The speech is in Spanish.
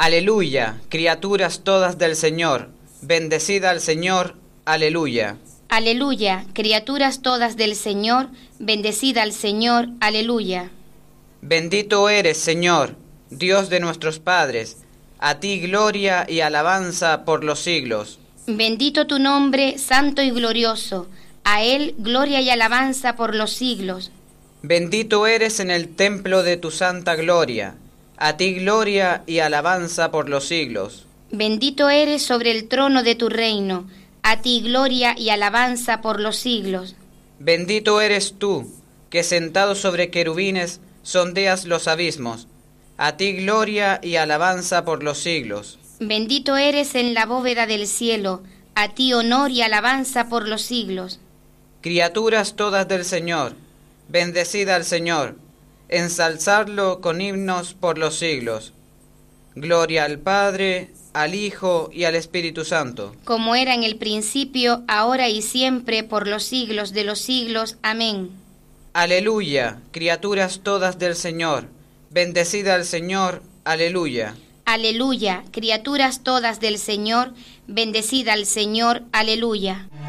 Aleluya, criaturas todas del Señor, bendecida al Señor, aleluya. Aleluya, criaturas todas del Señor, bendecida al Señor, aleluya. Bendito eres, Señor, Dios de nuestros padres, a ti gloria y alabanza por los siglos. Bendito tu nombre, santo y glorioso, a Él gloria y alabanza por los siglos. Bendito eres en el templo de tu santa gloria, a ti gloria y alabanza por los siglos. Bendito eres sobre el trono de tu reino, a ti gloria y alabanza por los siglos. Bendito eres tú, que sentado sobre querubines sondeas los abismos, a ti gloria y alabanza por los siglos. Bendito eres en la bóveda del cielo, a ti honor y alabanza por los siglos. Criaturas todas del Señor, bendecida al Señor, ensalzadlo con himnos por los siglos. Gloria al Padre, al Hijo y al Espíritu Santo. Como era en el principio, ahora y siempre, por los siglos de los siglos. Amén. Aleluya, criaturas todas del Señor, bendecida al Señor, aleluya. Aleluya, criaturas todas del Señor, bendecida al Señor, aleluya.